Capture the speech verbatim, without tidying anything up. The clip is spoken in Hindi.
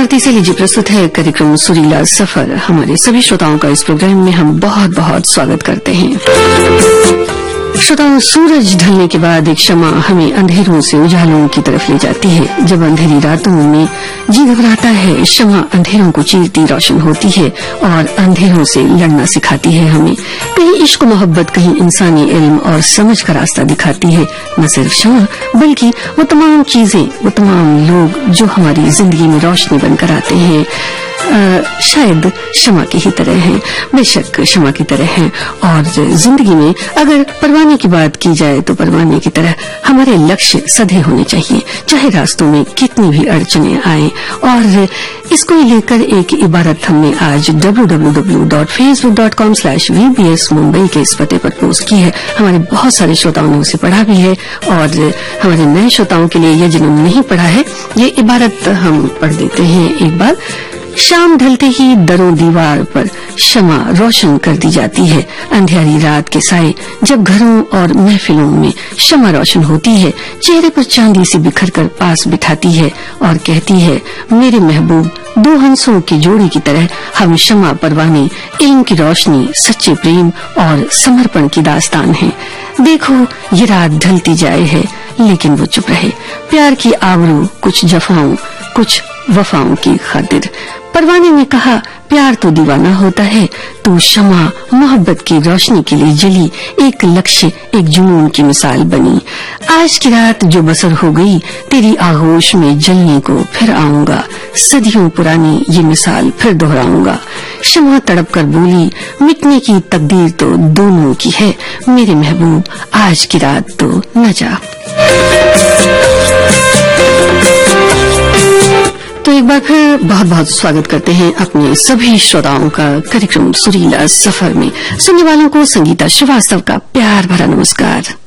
भारती से लीजिए प्रस्तुत है कार्यक्रम सुरीला सफर। हमारे सभी श्रोताओं का इस प्रोग्राम में हम बहुत बहुत स्वागत करते हैं। श्रोताओं, सूरज ढलने के बाद एक शमा हमें अंधेरों से उजालों की तरफ ले जाती है। जब अंधेरी रातों में जी घबराता है, शमा अंधेरों को चीरती रोशन होती है और अंधेरों से लड़ना सिखाती है हमें। कहीं इश्क मोहब्बत, कहीं इंसानी इल्म और समझ का रास्ता दिखाती है। न सिर्फ शमा बल्कि वो तमाम चीजें, वो तमाम लोग जो हमारी जिंदगी में रोशनी बनकर आते हैं, आ, शायद शमा की ही तरह हैं, बेशक शमा की तरह हैं। और जिंदगी में अगर परवाने की बात की जाए तो परवाने की तरह हमारे लक्ष्य सधे होने चाहिए, चाहे रास्तों में कितनी भी अड़चने आए। और इसको लेकर एक इबारत हमने आज W W W dot Facebook dot com slash we B S Mumbai के इस पते पर पोस्ट की है। हमारे बहुत सारे श्रोताओं ने उसे पढ़ा भी है और हमारे नए श्रोताओं के लिए यह जिन्होंने नहीं पढ़ा है, ये इबारत हम पढ़ देते हैं एक बार। शाम ढलते ही दरों दीवार पर शमा रोशन कर दी जाती है। अंधेरी रात के साए जब घरों और महफिलों में शमा रोशन होती है, चेहरे पर चांदी सी बिखर कर पास बिठाती है और कहती है, मेरे महबूब, दो हंसों की जोड़ी की तरह हम शमा परवाने, इल्म की रोशनी, सच्चे प्रेम और समर्पण की दास्तान है। देखो ये रात ढलती जाए है लेकिन वो चुप रहे, प्यार की आबरू कुछ जफाओं कुछ वफाओं की खातिर। परवाने ने कहा, प्यार तो दीवाना होता है, तू शमा मोहब्बत की रोशनी के लिए जली, एक लक्ष्य एक जुनून की मिसाल बनी। आज की रात जो बसर हो गई, तेरी आगोश में जलने को फिर आऊंगा, सदियों पुरानी ये मिसाल फिर दोहराऊंगा। शमा तड़प कर बोली, मिटने की तकदीर तो दोनों की है, मेरे महबूब आज की रात तो न जा। तो एक बार फिर बहुत बहुत स्वागत करते हैं अपने सभी श्रोताओं का कार्यक्रम सुरीला सफर में। सुनने वालों को संगीता श्रीवास्तव का प्यार भरा नमस्कार।